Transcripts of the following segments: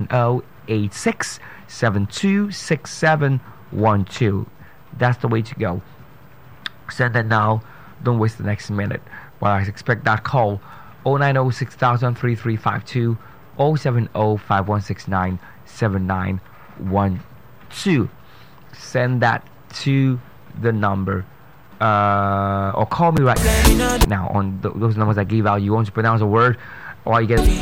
090-8672-6712. That's the way to go. Send that now. Don't waste the next minute. Well, I expect that call. 090-6000-3352, 070-5169-7912. Send that to the number, or call me right now on those numbers I gave out. You want to pronounce a word, or you get good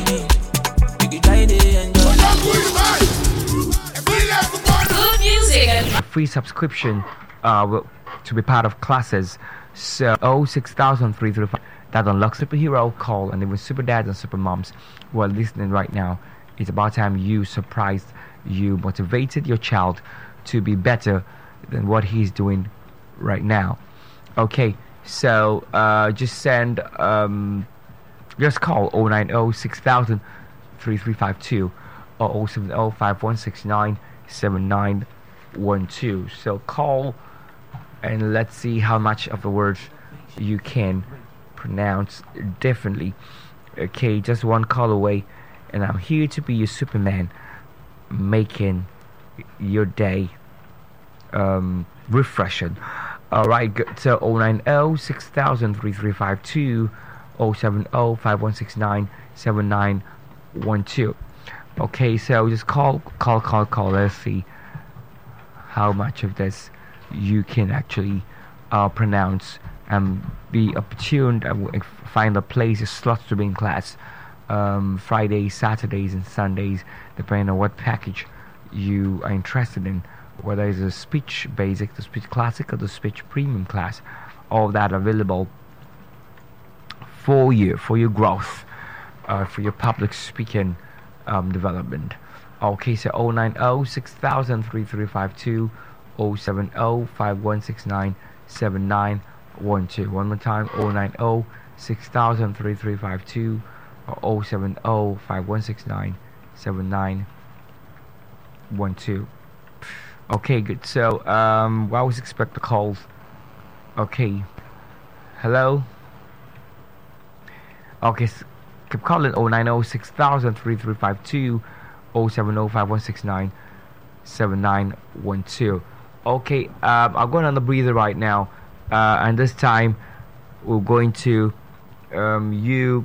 music and a free subscription to be part of classes. So 06000-335. That unlocks Superhero, Call, and even Super Dads and Super Moms who are listening right now. It's about time you surprised, you motivated your child to be better than what he's doing right now. Okay, so just send, just call 090-6000-3352 or 070-5169-7912. So call and let's see how much of the words you can pronounce differently. Okay, just one call away, and I'm here to be your Superman, making your day refreshing. Alright, good. So 090-6000-3352, 070-5169-7912. Okay, so just call. Let's see how much of this you can actually pronounce and be opportuned and find a place, a slot to be in class. Fridays, Saturdays, and Sundays, depending on what package you are interested in, whether it's a speech basic, the speech classic, or the speech premium class. All that available for you, for your growth, for your public speaking development. Okay, so 090-6000-3352, 070-5169-7912. One more time, 090-6000-3352 or 070-5169-7912. Okay, good. So I always expect the calls. Okay, hello. Okay, keep calling 090-6000-3352 070-5169-7912. Okay, I'm going on the breather right now. And this time we're going to you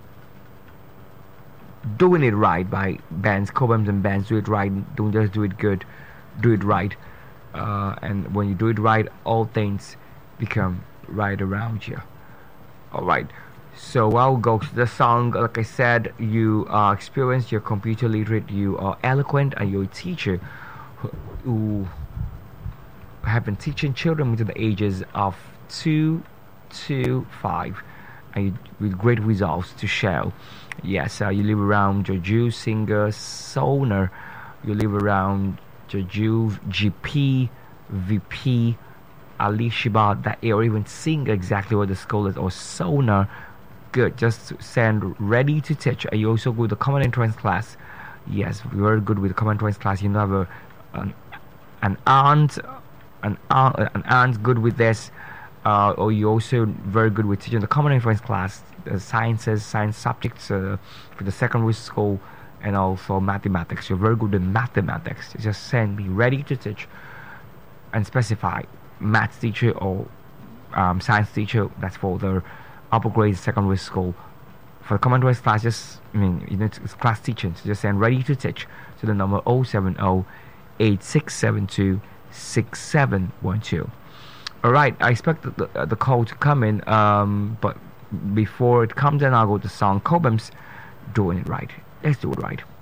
doing it right by bands, Cobhams and bands. Do it right, don't just do it good, do it right. And when you do it right, all things become right around you. Alright, so I'll go to the song. Like I said, you are experienced, you're computer literate, you are eloquent, and you're a teacher who have been teaching children between the ages of 2 to 5, and with great results to show. Yes, you live around Jeju, Singer, Sonar. You live around Jeju, GP, VP, Ali Shiba, that area. Even Singer, exactly where the school is, or Sonar. Good, just send ready to teach. Are you also good with the common entrance class? Yes, very good with the common entrance class. You have an aunt good with this, or you also very good with teaching the common entrance class, science subjects for the secondary school, and also mathematics. You're very good in mathematics. Just send me ready to teach and specify maths teacher or science teacher. That's for the upper grade secondary school. For the common entrance class, just it's class teaching, so just send ready to teach to the number 070-8672-6712. Alright, I expect the call to come in, but before it comes in, I'll go to the song Cobhams, Doing It Right. Let's do it right.